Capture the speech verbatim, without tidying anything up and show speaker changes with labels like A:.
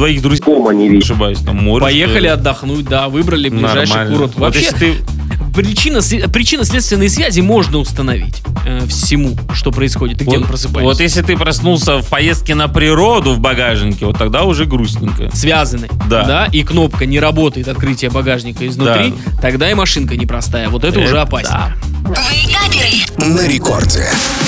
A: двоих друзей, не ошибаюсь, там море.
B: Поехали отдохнуть, да, выбрали ближайший
A: Нормально.
B: курорт.
A: Вот
B: Вообще,
A: если ты...
B: причина, причинно-следственные связи можно установить э, всему, что происходит, и где
A: Вот,
B: мы просыпаемся.
A: вот если ты проснулся в поездке на природу в багажнике, вот тогда уже грустненько.
B: Связаны,
A: Да.
B: да, и кнопка не работает, открытие багажника изнутри,
A: Да.
B: тогда и машинка непростая. Вот это, это уже опасно.
A: Да.
C: На рекорде.